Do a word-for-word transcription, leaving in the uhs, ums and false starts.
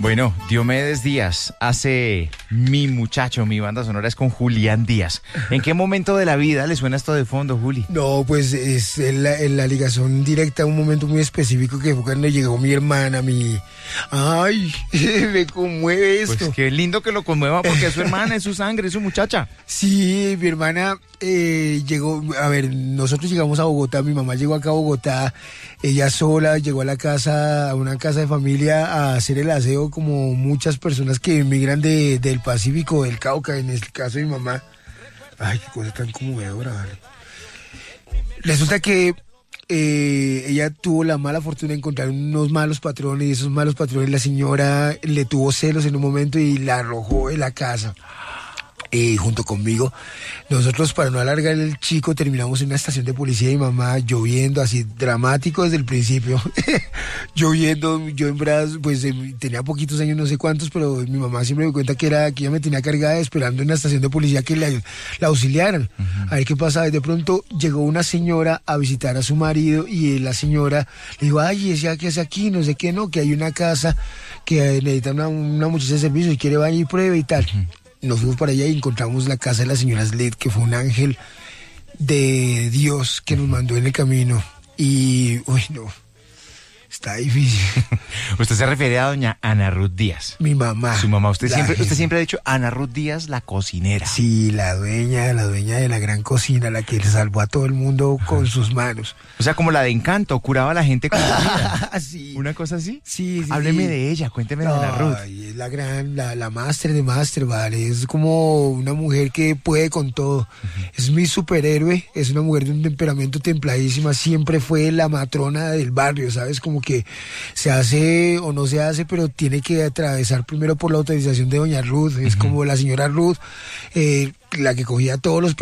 Bueno, Diomedes Díaz hace Mi Muchacho, mi banda sonora es con Julián Díaz. ¿En qué momento de la vida le suena esto de fondo, Juli? No, pues es en la, en la ligación directa a un momento muy específico que fue cuando llegó mi hermana, mi... Ay, me conmueve esto. Pues qué lindo que lo conmueva porque es su hermana, es su sangre, es su muchacha. Sí, mi hermana eh, llegó, a ver, nosotros llegamos a Bogotá, mi mamá llegó acá a Bogotá, ella sola llegó a la casa, a una casa de familia a hacer el aseo como muchas personas que emigran de, del Pacífico, del Cauca, en el caso de mi mamá. Ay, qué cosa tan conmovedora, vale. Resulta que eh, ella tuvo la mala fortuna de encontrar unos malos patrones, y esos malos patrones la señora le tuvo celos en un momento y la arrojó de la casa. Eh, junto conmigo, nosotros, para no alargar el chico, terminamos en una estación de policía y mamá lloviendo, así dramático desde el principio. Lloviendo, yo en brazos, pues eh, tenía poquitos años, no sé cuántos, pero mi mamá siempre me cuenta que era que ella me tenía cargada esperando en la estación de policía que la, la auxiliaran. Uh-huh. A ver qué pasaba. Y de pronto llegó una señora a visitar a su marido y la señora le dijo, ay, ese que hace aquí, no sé qué, no, que hay una casa que necesita una, una muchacha de servicio y quiere vaya y pruebe y tal. Uh-huh. Nos fuimos para allá y encontramos la casa de la señora Sled, que fue un ángel de Dios que nos mandó en el camino. Y, uy, no, está difícil. Usted se refiere a doña Ana Ruth Díaz. Mi mamá. Su mamá. Usted siempre, gente. usted siempre ha dicho Ana Ruth Díaz, la cocinera. Sí, la dueña, la dueña de la gran cocina, la que salvó a todo el mundo con sus manos. O sea, como la de Encanto, curaba a la gente con comida. Sí. ¿Una cosa así? Sí, sí. Hábleme sí. de ella, cuénteme no, de Ana Ruth. Es la gran, la, la máster de máster, vale. Es como una mujer que puede con todo. Uh-huh. Es mi superhéroe, es una mujer de un temperamento templadísima, siempre fue la matrona del barrio, ¿sabes? Como que se hace o no se hace, pero tiene que atravesar primero por la autorización de doña Ruth. Es uh-huh. como la señora Ruth, eh, la que cogía todos los